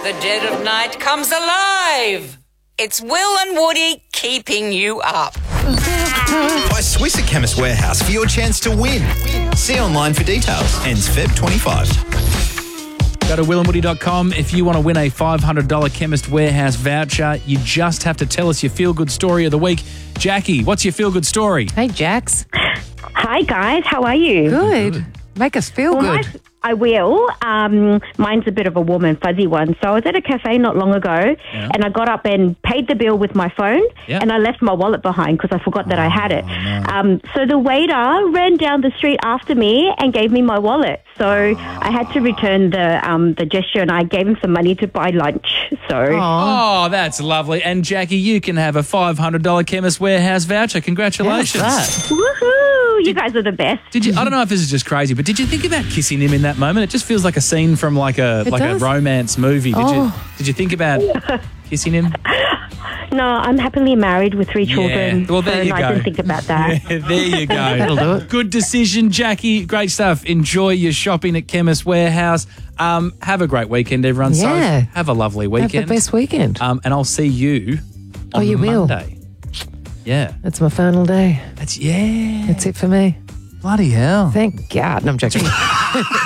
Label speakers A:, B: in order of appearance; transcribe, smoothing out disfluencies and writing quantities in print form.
A: The dead of night comes alive. It's Will and Woody keeping you up.
B: Buy Swiss at Chemist Warehouse for your chance to win. See online for details. Ends Feb 25.
C: Go to willandwoody.com if you want to win a $500 Chemist Warehouse voucher. You just have to tell us your feel-good story of the week. Jackie, what's your feel-good story?
D: Hey, Jax.
E: Hi, guys. How are you?
D: Good. Make us feel good.
E: I will. Mine's a bit of a warm and fuzzy one. So I was at a cafe not long ago, and I got up and paid the bill with my phone, and I left my wallet behind because I forgot that I had it.
C: No.
E: So the waiter ran down the street after me and gave me my wallet. So I had to return the gesture, and I gave him some money to buy lunch. So
C: Oh, that's lovely. And Jackie, you can have a $500 Chemist Warehouse voucher. Congratulations.
E: woohoo! You guys are the best.
C: Did you? I don't know if this is just crazy, but did you think about kissing him in that moment? It just feels like a scene from like a
D: does.
C: romance movie. Did you think about kissing him?
E: No, I'm happily married with 3 children.
C: Well, there you
E: I
C: go.
E: didn't think about that.
C: Yeah, there you go.
D: That'll do it.
C: Good decision, Jackie. Great stuff. Enjoy your shopping at Chemist Warehouse. Have a great weekend, everyone.
D: Yeah.
C: So have a lovely
D: Have
C: weekend.
D: the best weekend.
C: And I'll see you on
D: you will.
C: Monday. Yeah.
D: That's my final day.
C: That's
D: That's it for me.
C: bloody hell.
D: Thank God. No, I'm joking.